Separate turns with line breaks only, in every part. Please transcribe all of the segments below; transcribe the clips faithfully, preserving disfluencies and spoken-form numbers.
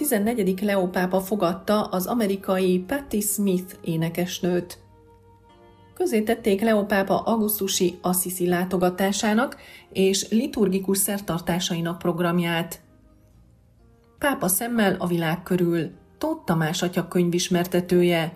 tizennegyedik Leó pápa fogadta az amerikai Patti Smith énekesnőt. Közzétették Leó pápa augusztusi Assisi látogatásának és liturgikus szertartásainak programját. Pápa szemmel a világ körül. Tóth Tamás atya könyvismertetője.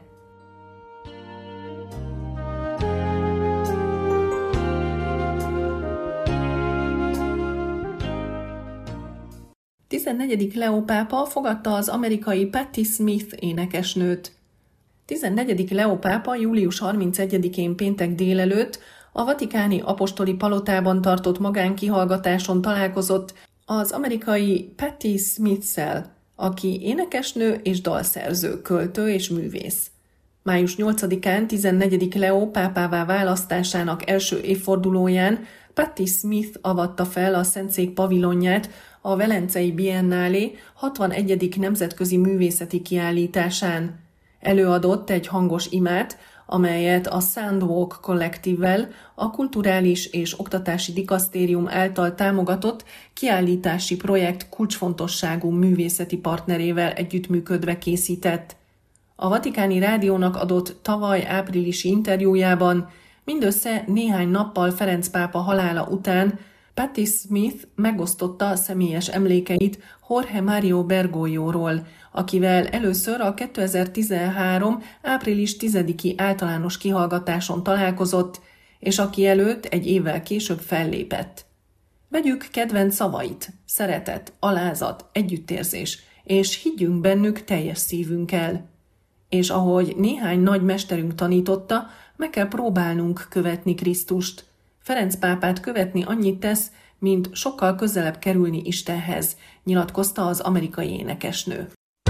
tizennegyedik Leó pápa fogadta az amerikai Patti Smith énekesnőt. tizennegyedik Leó pápa július harmincegyedikén péntek délelőtt a vatikáni apostoli palotában tartott magánkihallgatáson találkozott az amerikai Patti Smith-szel, aki énekesnő és dalszerző, költő és művész. május nyolcadikán tizennegyedik Leó pápává választásának első évfordulóján Patti Smith avatta fel a Szentszék pavilonját a Velencei Biennálé hatvanegyedik nemzetközi művészeti kiállításán. Előadott egy hangos imát, amelyet a Soundwalk kollektívvel, a Kulturális és Oktatási Dikasztérium által támogatott kiállítási projekt kulcsfontosságú művészeti partnerével együttműködve készített. A Vatikáni Rádiónak adott tavaly áprilisi interjújában mindössze néhány nappal Ferenc pápa halála után Patti Smith megosztotta a személyes emlékeit Jorge Mario Bergoglioról, akivel először a kétezer-tizenhárom április tizediki általános kihallgatáson találkozott, és aki előtt egy évvel később fellépett. Vegyük kedvenc szavait, szeretet, alázat, együttérzés, és higgyünk bennük teljes szívünkkel. És ahogy néhány nagy mesterünk tanította, meg kell próbálnunk követni Krisztust. Ferenc pápát követni annyit tesz, mint sokkal közelebb kerülni Istenhez, nyilatkozta az amerikai énekesnő.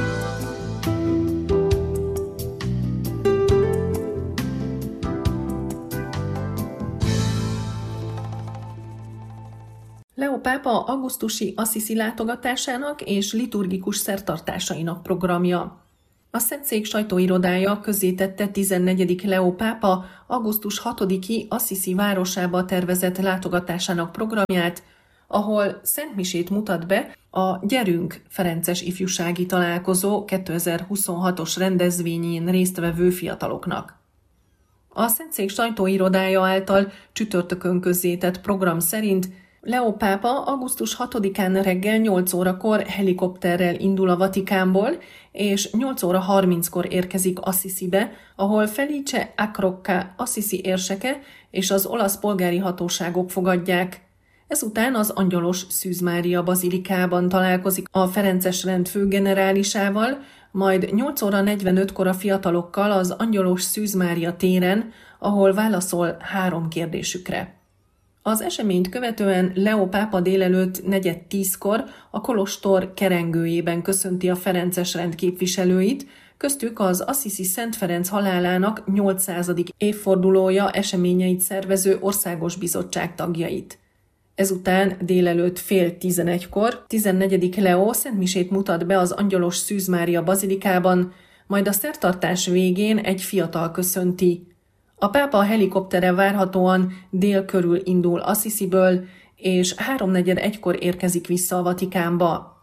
Leó pápa augusztusi Assisi látogatásának és liturgikus szertartásainak programja. A Szentszék sajtóirodája közzétette tizennegyedik Leó pápa augusztus hatodiki Assisi városába tervezett látogatásának programját, ahol szentmisét mutat be a Gyerünk Ferences ifjúsági találkozó kétezer-huszonhatos rendezvényén résztvevő fiataloknak. A Szentszék sajtóirodája által csütörtökön közzétett program szerint Leó pápa augusztus hatodikán reggel nyolc órakor helikopterrel indul a Vatikánból, és nyolc óra harminckor érkezik Assisibe, ahol Felice Acrocca Assisi érseke és az olasz polgári hatóságok fogadják. Ezután az Angyalos Szűz Mária bazilikában találkozik a ferences rend főgenerálisával, majd nyolc óra negyvenötkor a fiatalokkal az Angyalos Szűz Mária téren, ahol válaszol három kérdésükre. Az eseményt követően Leó pápa délelőtt negyed tízkor a kolostor kerengőjében köszönti a ferences rend képviselőit, köztük az Assisi Szent Ferenc halálának nyolcszázadik évfordulója eseményeit szervező országos bizottság tagjait. Ezután délelőtt fél tizenegykor tizennegyedik Leó szentmisét mutat be az Angyalos Szűz Mária bazilikában, majd a szertartás végén egy fiatal köszönti. A pápa a helikoptere várhatóan dél körül indul Assisiből, és háromnegyed egykor érkezik vissza a Vatikánba.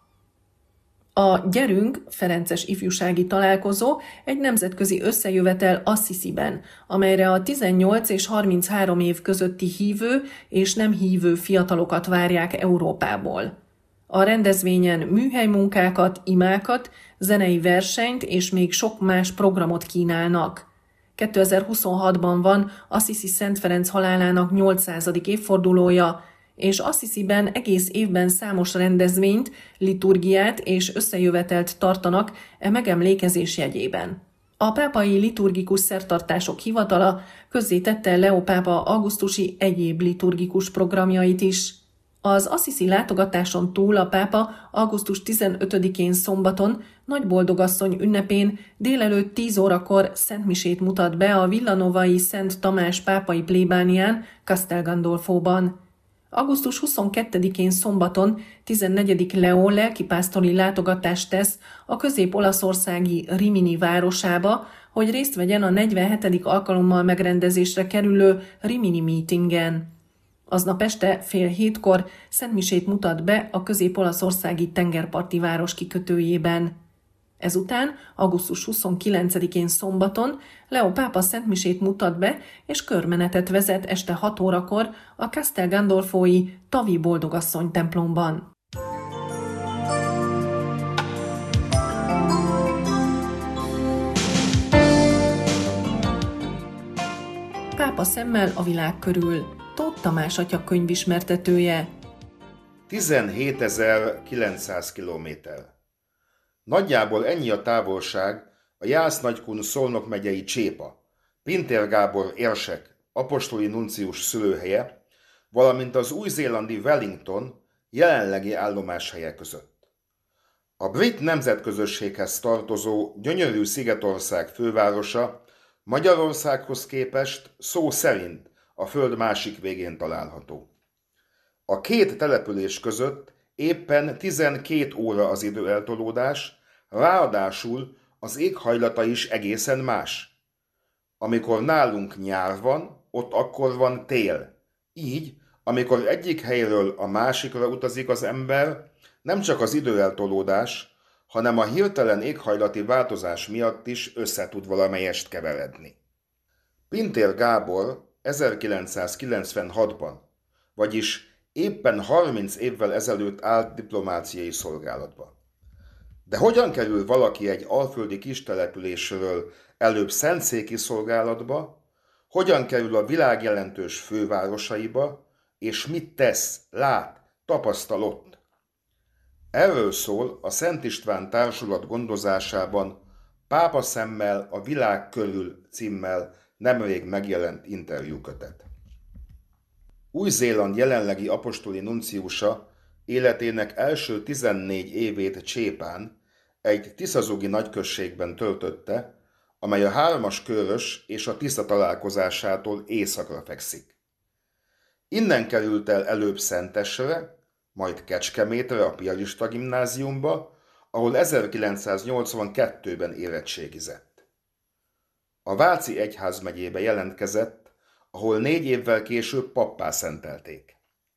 A Gyerünk Ferences ifjúsági találkozó egy nemzetközi összejövetel Assisiben, amelyre a tizennyolc és harminchárom év közötti hívő és nem hívő fiatalokat várják Európából. A rendezvényen műhelymunkákat, imákat, zenei versenyt és még sok más programot kínálnak. kétezer-huszonhatban van Assisi Szent Ferenc halálának nyolcszázadik évfordulója, és Assisiben egész évben számos rendezvényt, liturgiát és összejövetelt tartanak e megemlékezés jegyében. A pápai liturgikus szertartások hivatala közzétette Leó pápa augusztusi egyéb liturgikus programjait is. Az Assisi látogatáson túl a pápa augusztus tizenötödikén szombaton, Nagyboldogasszony ünnepén délelőtt tíz órakor szentmisét mutat be a villanovai Szent Tamás pápai plébánián, Castel Gandolfóban. augusztus huszonkettedikén szombaton tizennegyedik Leó lelkipásztori látogatást tesz a közép-olaszországi Rimini városába, hogy részt vegyen a negyvenhetedik alkalommal megrendezésre kerülő Rimini meetingen. Aznap este fél hétkor szentmisét mutat be a közép-olaszországi tengerparti város kikötőjében. Ezután, augusztus huszonkilencedikén szombaton Leó pápa szentmisét mutat be, és körmenetet vezet este hat órakor a Castel Gandolfói Tavi Boldogasszony templomban. Pápa szemmel a világ körül. Tóth Tamás atya könyvismertetője.
tizenhétezer-kilencszáz kilométer. Nagyjából ennyi a távolság a Jász-Nagykun Szolnok megyei Csépa, Pintér Gábor érsek, apostoli nuncius szülőhelye, valamint az új-zélandi Wellington jelenlegi állomáshelye között. A brit nemzetközösséghez tartozó gyönyörű szigetország fővárosa Magyarországhoz képest szó szerint a föld másik végén található. A két település között éppen tizenkét óra az időeltolódás, ráadásul az éghajlata is egészen más. Amikor nálunk nyár van, ott akkor van tél. Így, amikor egyik helyről a másikra utazik az ember, nem csak az időeltolódás, hanem a hirtelen éghajlati változás miatt is össze tud valamelyest keveredni. Pintér Gábor ezerkilencszázkilencvenhatban, vagyis éppen harminc évvel ezelőtt állt diplomáciai szolgálatba. De hogyan kerül valaki egy alföldi kistelepülésről előbb szentszéki szolgálatba, hogyan kerül a világ jelentős fővárosaiba, és mit tesz, lát, tapasztal ott? Erről szól a Szent István Társulat gondozásában Pápa szemmel a világ körül címmel nemrég megjelent interjúkötet. Új-Zéland jelenlegi apostoli nunciusa életének első tizennégy évét Csépán, egy tiszazugi nagyközségben töltötte, amely a Hármas Körös és a Tisza találkozásától északra fekszik. Innen került el előbb Szentesre, majd Kecskemétre a piarista gimnáziumba, ahol ezerkilencszáznyolcvankettőben érettségizett. A Váci egyházmegyébe jelentkezett, ahol négy évvel később pappá szentelték.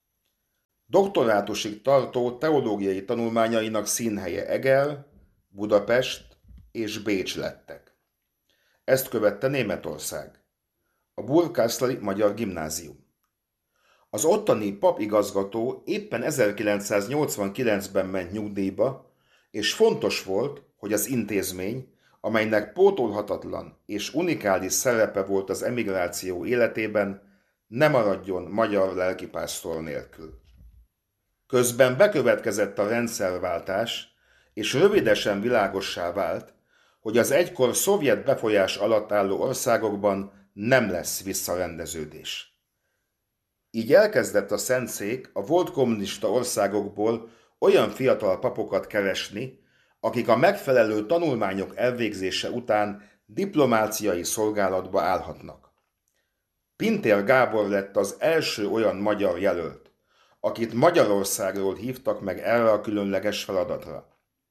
Doktorátusig tartó teológiai tanulmányainak színhelye Eger, Budapest és Bécs lettek. Ezt követte Németország, a Burgkászli Magyar Gimnázium. Az ottani papigazgató éppen ezerkilencszáznyolcvankilencben ment nyugdíjba, és fontos volt, hogy az intézmény, amelynek pótolhatatlan és unikális szerepe volt az emigráció életében, ne maradjon magyar lelkipásztor nélkül. Közben bekövetkezett a rendszerváltás, és rövidesen világossá vált, hogy az egykor szovjet befolyás alatt álló országokban nem lesz visszarendeződés. Így elkezdett a Szentszék a volt kommunista országokból olyan fiatal papokat keresni, akik a megfelelő tanulmányok elvégzése után diplomáciai szolgálatba állhatnak. Pintér Gábor lett az első olyan magyar jelölt, akit Magyarországról hívtak meg erre a különleges feladatra.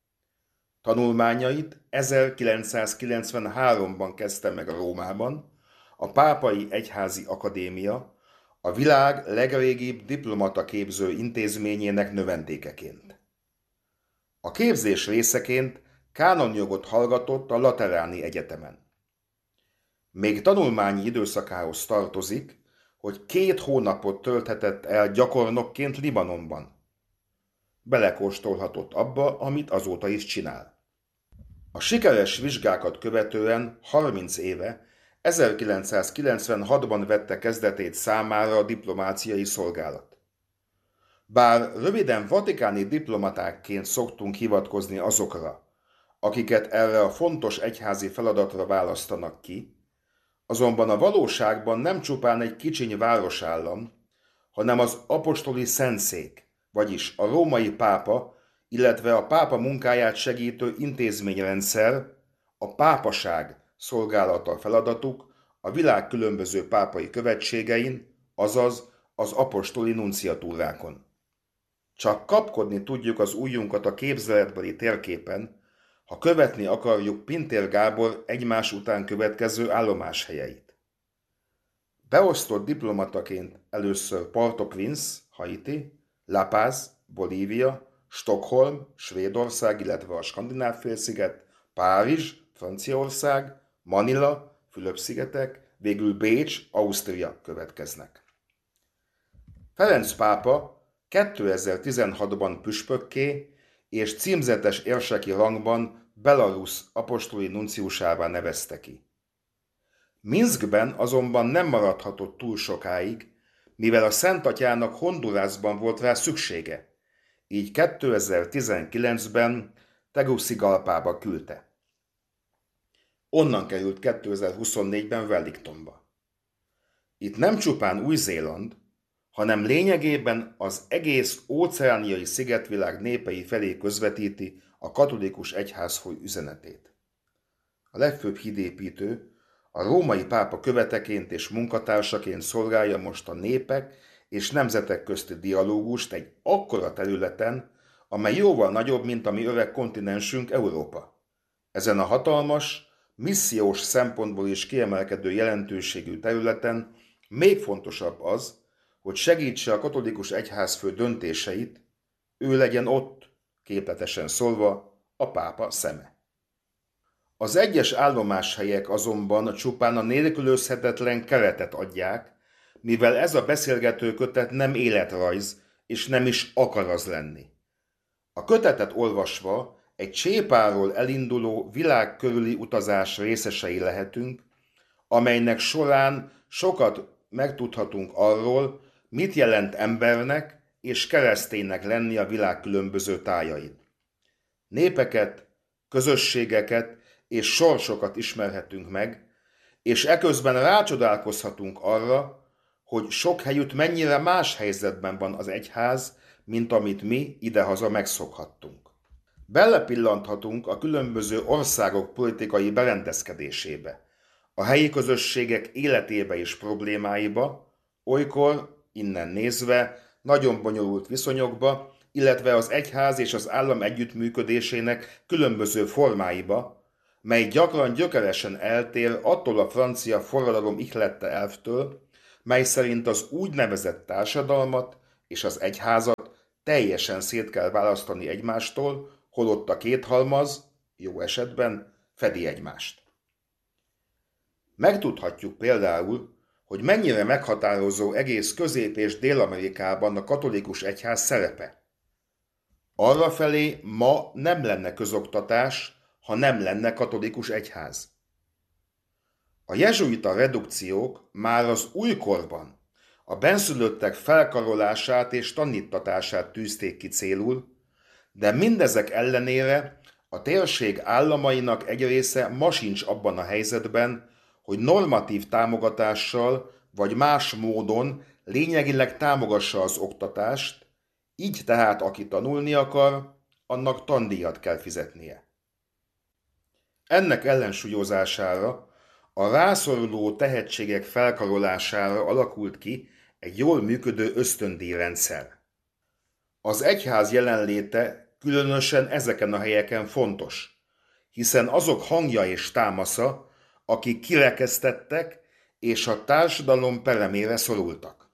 Tanulmányait ezerkilencszázkilencvenháromban kezdte meg Rómában, a Pápai Egyházi Akadémia, a világ legrégibb diplomataképző intézményének növendékeként. A képzés részeként kánonjogot hallgatott a Lateráni Egyetemen. Még tanulmányi időszakához tartozik, hogy két hónapot tölthetett el gyakornokként Libanonban. Belekóstolhatott abba, amit azóta is csinál. A sikeres vizsgákat követően harminc éve, ezerkilencszázkilencvenhatban vette kezdetét számára a diplomáciai szolgálat. Bár röviden vatikáni diplomatákként szoktunk hivatkozni azokra, akiket erre a fontos egyházi feladatra választanak ki, azonban a valóságban nem csupán egy kicsiny városállam, hanem az apostoli szentszék, vagyis a római pápa, illetve a pápa munkáját segítő intézményrendszer, a pápaság szolgálata feladatuk a világ különböző pápai követségein, azaz az apostoli nunciatúrákon. Csak kapkodni tudjuk az ujjunkat a képzeletbeli térképen, ha követni akarjuk Pintér Gábor egymás után következő állomáshelyeit. Beosztott diplomataként először Port-au-Prince, Haiti, La Paz, Bolívia, Stockholm, Svédország, illetve a Skandináv-félsziget, Párizs, Franciaország, Manila, Fülöp-szigetek, végül Bécs, Ausztria következnek. Ferenc pápa kétezer-tizenhatban püspökké és címzetes érseki rangban Belarus apostoli nunciusává nevezte ki. Minszkben azonban nem maradhatott túl sokáig, mivel a Szent Atyának Hondurasban volt rá szüksége, így kétezer-tizenkilencben Tegucigalpába küldte. Onnan került kétezer-huszonnégyben Wellingtonba. Itt nem csupán Új-Zéland, hanem lényegében az egész óceániai szigetvilág népei felé közvetíti a katolikus egyházfoly üzenetét. A legfőbb hídépítő a római pápa követeként és munkatársaként szolgálja most a népek és nemzetek közti dialógust egy akkora területen, amely jóval nagyobb, mint a mi öreg kontinensünk Európa. Ezen a hatalmas, missziós szempontból is kiemelkedő jelentőségű területen még fontosabb az, hogy segítse a katolikus egyházfő döntéseit, ő legyen ott, képletesen szólva, a pápa szeme. Az egyes állomáshelyek azonban csupán a nélkülözhetetlen keretet adják, mivel ez a beszélgető kötet nem életrajz, és nem is akar az lenni. A kötetet olvasva egy csépáról elinduló világ körüli utazás részesei lehetünk, amelynek során sokat megtudhatunk arról, mit jelent embernek és kereszténynek lenni a világ különböző tájain. Népeket, közösségeket és sorsokat ismerhetünk meg, és eközben rácsodálkozhatunk arra, hogy sok helyütt mennyire más helyzetben van az egyház, mint amit mi idehaza megszokhattunk. Belepillanthatunk a különböző országok politikai berendezkedésébe, a helyi közösségek életébe és problémáiba, olykor, innen nézve, nagyon bonyolult viszonyokba, illetve az egyház és az állam együttműködésének különböző formáiba, mely gyakran gyökeresen eltér attól a francia forradalom ihlette elvtől, mely szerint az úgynevezett társadalmat és az egyházat teljesen szét kell választani egymástól, holott a két halmaz, jó esetben, fedi egymást. Megtudhatjuk például, hogy mennyire meghatározó egész Közép- és Dél-Amerikában a katolikus egyház szerepe. Arrafelé ma nem lenne közoktatás, ha nem lenne katolikus egyház. A jezsuita redukciók már az újkorban a benszülöttek felkarolását és taníttatását tűzték ki célul, de mindezek ellenére a térség államainak egy része ma sincs abban a helyzetben, hogy normatív támogatással vagy más módon lényegileg támogassa az oktatást, így tehát aki tanulni akar, annak tandíjat kell fizetnie. Ennek ellensúlyozására, a rászoruló tehetségek felkarolására alakult ki egy jól működő ösztöndíjrendszer. Az egyház jelenléte különösen ezeken a helyeken fontos, hiszen azok hangja és támasza, akik kirekesztettek és a társadalom peremére szorultak.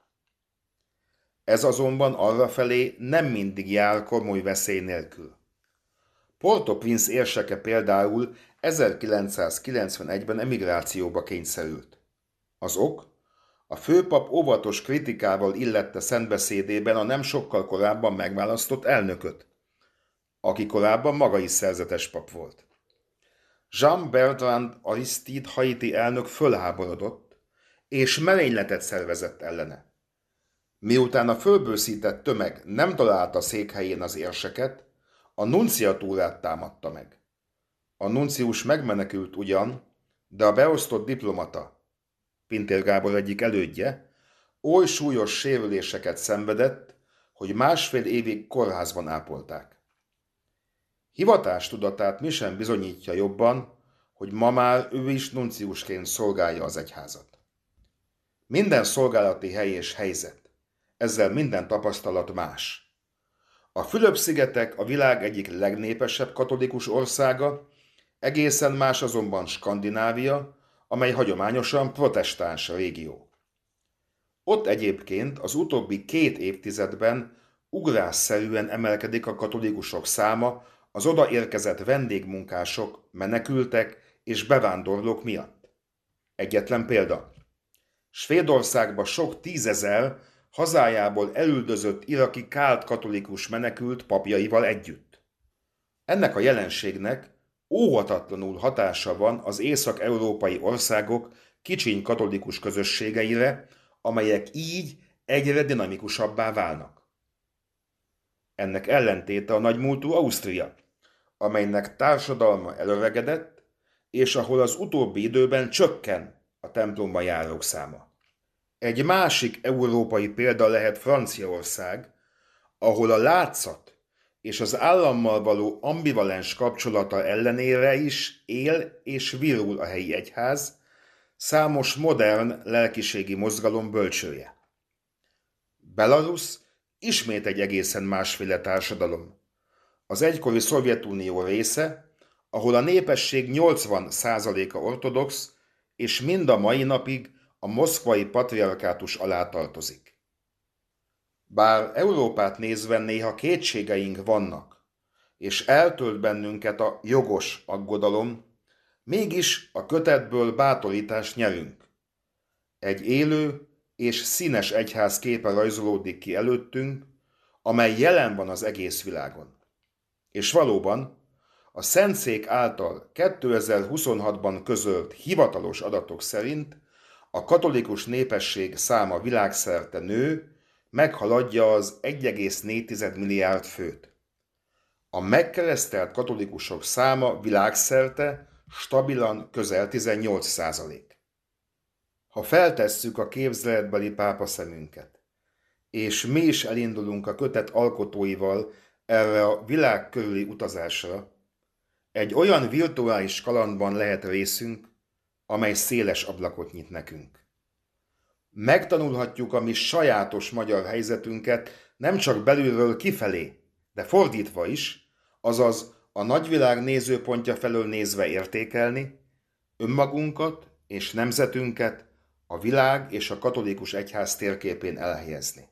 Ez azonban arrafelé nem mindig jár komoly veszély nélkül. Port-au-Prince érseke például ezerkilencszázkilencvenegyben emigrációba kényszerült. Az ok? A főpap óvatos kritikával illette szentbeszédében a nem sokkal korábban megválasztott elnököt, aki korábban maga is szerzetes pap volt. Jean-Bertrand Aristide haiti elnök fölháborodott, és merényletet szervezett ellene. Miután a fölbőszített tömeg nem találta székhelyén az érseket, a nunciatúrát támadta meg. A nuncius megmenekült ugyan, de a beosztott diplomata, Pintér Gábor egyik elődje, oly súlyos sérüléseket szenvedett, hogy másfél évig kórházban ápolták. Hivatástudatát mi sem bizonyítja jobban, hogy ma már ő is nunciusként szolgálja az egyházat. Minden szolgálati hely és helyzet, ezzel minden tapasztalat más. A Fülöp-szigetek a világ egyik legnépesebb katolikus országa, egészen más azonban Skandinávia, amely hagyományosan protestáns régió. Ott egyébként az utóbbi két évtizedben ugrásszerűen emelkedik a katolikusok száma az odaérkezett vendégmunkások, menekültek és bevándorlók miatt. Egyetlen példa. Svédországba sok tízezer hazájából elüldözött iraki kált katolikus menekült papjaival együtt. Ennek a jelenségnek óhatatlanul hatása van az észak-európai országok kicsiny katolikus közösségeire, amelyek így egyre dinamikusabbá válnak. Ennek ellentéte a nagymúltú Ausztria, amelynek társadalma elöregedett, és ahol az utóbbi időben csökken a templomba járók száma. Egy másik európai példa lehet Franciaország, ahol a látszat és az állammal való ambivalens kapcsolata ellenére is él és virul a helyi egyház, számos modern lelkiségi mozgalom bölcsője. Belarus ismét egy egészen másféle társadalom. Az egykori Szovjetunió része, ahol a népesség nyolcvan százaléka ortodox, és mind a mai napig a moszkvai patriarkátus alá tartozik. Bár Európát nézve néha kétségeink vannak, és eltölt bennünket a jogos aggodalom, mégis a kötetből bátorítást nyerünk. Egy élő és színes egyház képe rajzolódik ki előttünk, amely jelen van az egész világon. És valóban, a Szentszék által kétezer-huszonhatban közölt hivatalos adatok szerint a katolikus népesség száma világszerte nő, meghaladja az egy egész négy milliárd főt. A megkeresztelt katolikusok száma világszerte stabilan közel tizennyolc százalék. Ha feltesszük a képzeletbeli pápaszemünket, és mi is elindulunk a kötet alkotóival erre a világ körüli utazásra, egy olyan virtuális kalandban lehet részünk, amely széles ablakot nyit nekünk. Megtanulhatjuk a mi sajátos magyar helyzetünket nem csak belülről kifelé, de fordítva is, azaz a nagyvilág nézőpontja felől nézve értékelni, önmagunkat és nemzetünket a világ és a katolikus egyház térképén elhelyezni.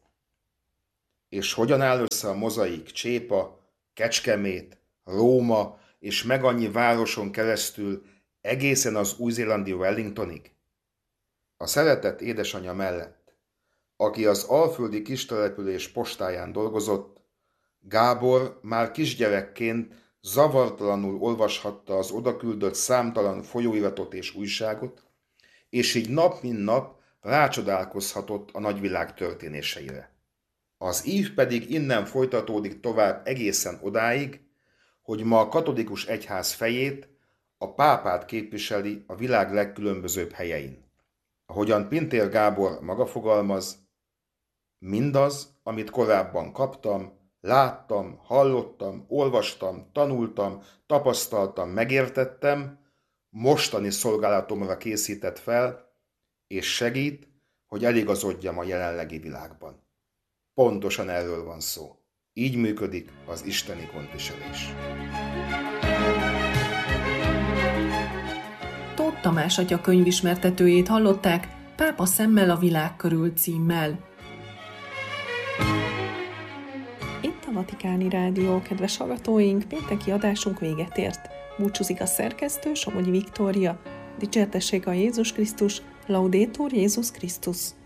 És hogyan áll össze a mozaik Csépa, Kecskemét, Róma és meg annyi városon keresztül egészen az új-zélandi Wellingtonig? A szeretett édesanyja mellett, aki az alföldi kistelepülés postáján dolgozott, Gábor már kisgyerekként zavartalanul olvashatta az odaküldött számtalan folyóiratot és újságot, és így nap mint nap rácsodálkozhatott a nagyvilág történéseire. Az ív pedig innen folytatódik tovább egészen odáig, hogy ma a katolikus egyház fejét, a pápát képviseli a világ legkülönbözőbb helyein. Ahogyan Pintér Gábor maga fogalmaz, mindaz, amit korábban kaptam, láttam, hallottam, olvastam, tanultam, tapasztaltam, megértettem, mostani szolgálatomra készített fel, és segít, hogy eligazodjam a jelenlegi világban. Pontosan erről van szó. Így működik az isteni gondviselés.
Tóth Tamás atya könyvismertetőjét hallották Pápa szemmel a világ körül címmel. Itt a Vatikáni Rádió, kedves hallgatóink, pénteki adásunk véget ért. Búcsúzik a szerkesztő, Somogyi Viktória. Dicsértessék a Jézus Krisztus, Laudetur Jézus Krisztus.